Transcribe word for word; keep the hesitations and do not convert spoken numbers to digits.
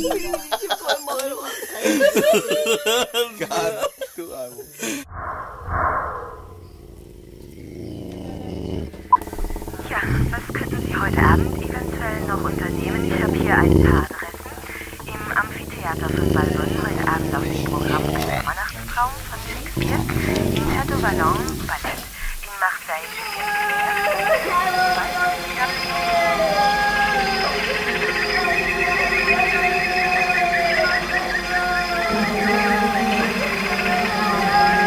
Ja, was könnten Sie heute Abend eventuell noch unternehmen? Ich habe hier ein paar Adressen. Im Amphitheater von Valbonne heute Abend auf dem Programm ein Weihnachtstraum von Shakespeare. Im Château Vallon